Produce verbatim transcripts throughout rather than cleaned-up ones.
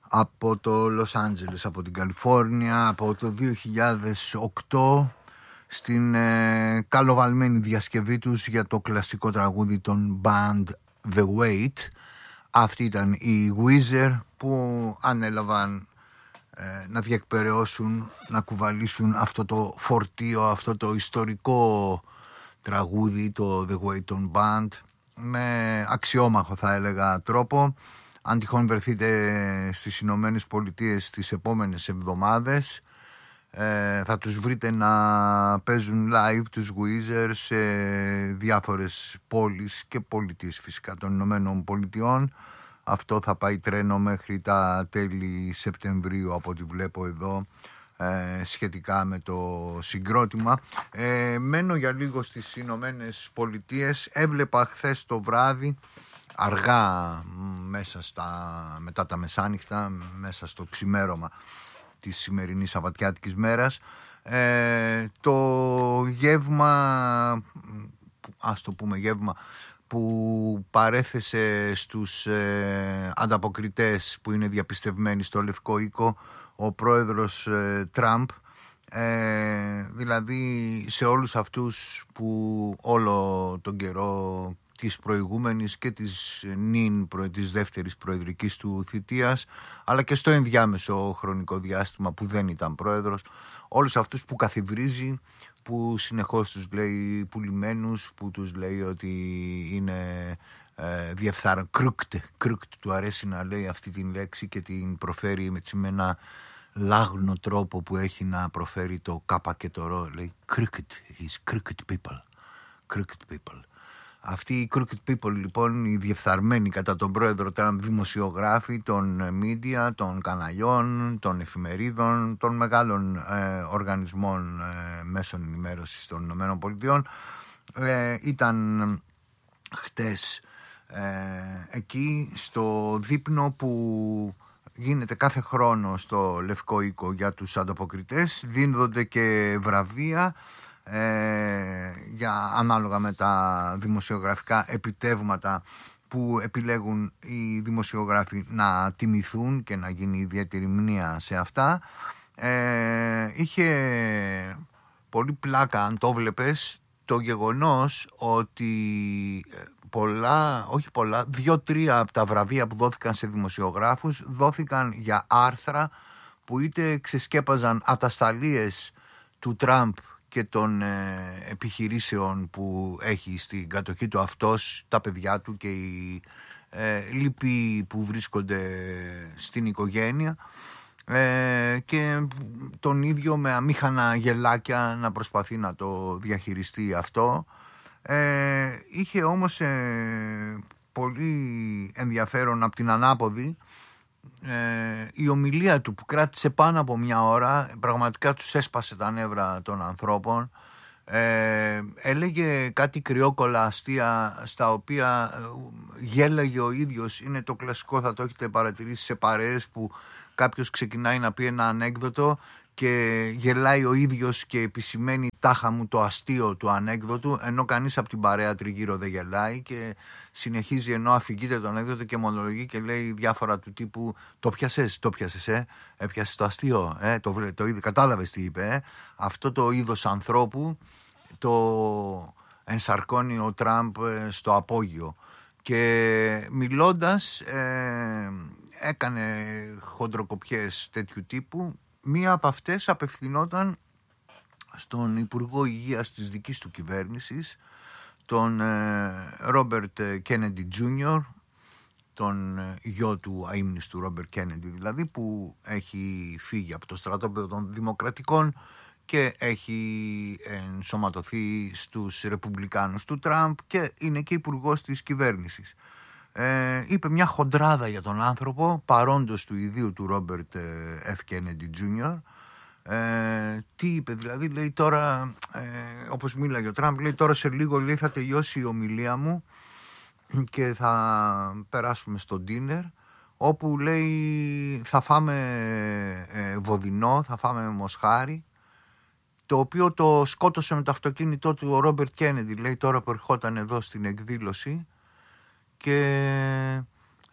από το Λος Άντζελες, από την Καλιφόρνια, από το δύο χιλιάδες οκτώ, στην ε, καλοβαλμένη διασκευή τους για το κλασικό τραγούδι των band The Weight. Αυτοί ήταν οι Weezer που ανέλαβαν ε, να διεκπεραιώσουν, να κουβαλήσουν αυτό το φορτίο, αυτό το ιστορικό τραγούδι, το The Weight των band, με αξιόμαχο θα έλεγα τρόπο. Αν τυχόν βρεθείτε στις Ηνωμένες Πολιτείες τις επόμενες εβδομάδες, ε, θα τους βρείτε να παίζουν live τους Weezer σε διάφορες πόλεις και πολιτείες φυσικά των Ηνωμένων Πολιτειών. Αυτό θα πάει τρένο μέχρι τα τέλη Σεπτεμβρίου από ό,τι βλέπω εδώ, ε, σχετικά με το συγκρότημα. Ε, μένω για λίγο στις Ηνωμένες Πολιτείες. Έβλεπα χθες το βράδυ, αργά μέσα στα, μετά τα μεσάνυχτα, μέσα στο ξημέρωμα της σημερινής Σαββατιάτικης μέρας, ε, το γεύμα, ας το πούμε γεύμα, που παρέθεσε στους ε, ανταποκριτές που είναι διαπιστευμένοι στο Λευκό Οίκο ο πρόεδρος ε, Τραμπ, ε, δηλαδή σε όλους αυτούς που όλο τον καιρό της προηγούμενης και της νυν της δεύτερης προεδρικής του θητείας, αλλά και στο ενδιάμεσο χρονικό διάστημα που δεν ήταν πρόεδρος, όλους αυτούς που καθιβρίζει, που συνεχώς τους λέει πουλημένους, που τους λέει ότι είναι ε, διεφθάρων, κρούκτ, κρούκτ, του αρέσει να λέει αυτή την λέξη και την προφέρει με, με ένα λάγνο τρόπο που έχει να προφέρει το κάπα και το ρο, λέει crooked, he's crooked people, crooked people. Αυτοί οι crooked people λοιπόν, οι διεφθαρμένοι κατά τον πρόεδρο Τραμπ δημοσιογράφοι των media, των καναλιών, των εφημερίδων, των μεγάλων ε, οργανισμών ε, μέσων ενημέρωσης των Ηνωμένων Πολιτειών, ε, ήταν χτες ε, εκεί στο δείπνο που γίνεται κάθε χρόνο στο Λευκό Οίκο για τους ανταποκριτές. Δίνονται και βραβεία Ε, για ανάλογα με τα δημοσιογραφικά επιτεύγματα που επιλέγουν οι δημοσιογράφοι να τιμηθούν και να γίνει ιδιαίτερη μνήα σε αυτά. Ε, είχε πολύ πλάκα, αν το βλέπες, το γεγονός ότι πολλά, όχι πολλά, δύο-τρία από τα βραβεία που δόθηκαν σε δημοσιογράφους δόθηκαν για άρθρα που είτε ξεσκέπαζαν ατασταλίες του Τραμπ και των ε, επιχειρήσεων που έχει στην κατοχή του αυτός, τα παιδιά του και οι ε, λοιποί που βρίσκονται στην οικογένεια, ε, και τον ίδιο με αμήχανα γελάκια να προσπαθεί να το διαχειριστεί αυτό. Ε, είχε όμως ε, πολύ ενδιαφέρον από την ανάποδη Ε, η ομιλία του που κράτησε πάνω από μια ώρα, πραγματικά τους έσπασε τα νεύρα των ανθρώπων. Ε, έλεγε κάτι κρυόκολα αστεία στα οποία γέλαγε ο ίδιος. Είναι το κλασικό, θα το έχετε παρατηρήσει σε παρέες που κάποιος ξεκινάει να πει ένα ανέκδοτο και γελάει ο ίδιος και επισημαίνει τάχα μου το αστείο του ανέκδοτου, ενώ κανείς από την παρέα τριγύρω δεν γελάει και συνεχίζει ενώ αφηγείται το ανέκδοτο και μονολογεί και λέει διάφορα του τύπου το πιάσες, το πιάσες, ε, έπιασες το αστείο, ε, το, το, το, κατάλαβες τι είπε, ε. Αυτό το είδος ανθρώπου το ενσαρκώνει ο Τραμπ στο απόγειο και μιλώντας ε, έκανε χοντροκοπιές τέτοιου τύπου. Μία από αυτές απευθυνόταν στον Υπουργό Υγείας της δικής του κυβέρνησης, τον Ρόμπερτ Κένεντι Τζούνιορ, τον γιο του αείμνηστου Ρόμπερτ Κένεντι δηλαδή, που έχει φύγει από το στρατόπεδο των Δημοκρατικών και έχει ενσωματωθεί στους Ρεπουμπλικάνους του Τραμπ και είναι και υπουργός της κυβέρνησης. Ε, είπε μια χοντράδα για τον άνθρωπο, παρόντος του ιδίου του Ρόμπερτ Εφ Κένεντι Τζούνιορ. Ε, τι είπε δηλαδή, λέει τώρα, ε, όπως μίλαγε ο Τραμπ, λέει τώρα σε λίγο λέει, θα τελειώσει η ομιλία μου και θα περάσουμε στο dinner, όπου λέει θα φάμε ε, βοδινό, θα φάμε μοσχάρι, το οποίο το σκότωσε με το αυτοκίνητό του ο Ρόμπερτ Κένεντι, λέει τώρα που ερχόταν εδώ στην εκδήλωση, και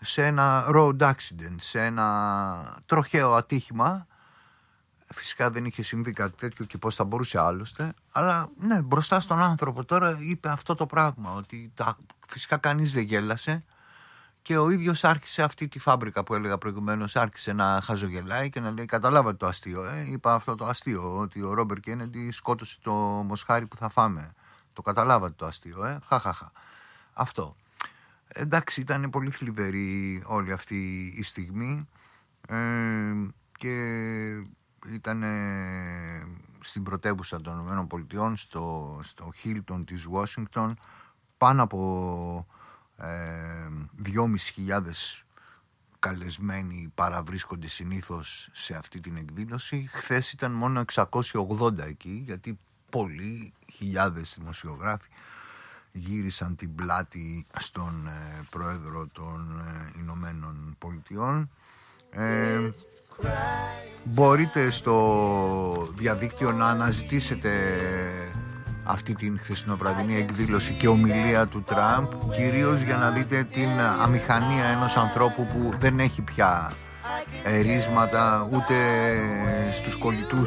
σε ένα road accident, σε ένα τροχαίο ατύχημα. Φυσικά δεν είχε συμβεί κάτι τέτοιο και πώς θα μπορούσε άλλωστε. Αλλά ναι, μπροστά στον άνθρωπο τώρα είπε αυτό το πράγμα, ότι τα, φυσικά κανείς δεν γέλασε. Και ο ίδιος άρχισε αυτή τη φάμπρικα που έλεγα προηγουμένως, άρχισε να χαζογελάει και να λέει: καταλάβατε το αστείο, ε? Είπα αυτό το αστείο, ότι ο Ρόμπερτ Κέννεντι σκότωσε το μοσχάρι που θα φάμε. Το καταλάβατε το αστείο, ε? Χαχαχα. Αυτό. Εντάξει, ήταν πολύ θλιβερή όλη αυτή η στιγμή ε, και ήταν στην πρωτεύουσα των ΗΠΑ, στο, στο Χίλτον της Ουάσιγκτον, πάνω από δυόμισι χιλιάδες καλεσμένοι παραβρίσκονται συνήθως σε αυτή την εκδήλωση. Χθες ήταν μόνο εξακόσιοι ογδόντα εκεί, γιατί πολλοί χιλιάδες δημοσιογράφοι γύρισαν την πλάτη στον ε, πρόεδρο των ε, Ηνωμένων Πολιτειών. Ε, μπορείτε στο διαδίκτυο να αναζητήσετε αυτή την χθεσινοβραδινή εκδήλωση και ομιλία του Τραμπ, κυρίως για να δείτε την αμηχανία ενός ανθρώπου που δεν έχει πια ερίσματα ούτε στους κολλητούς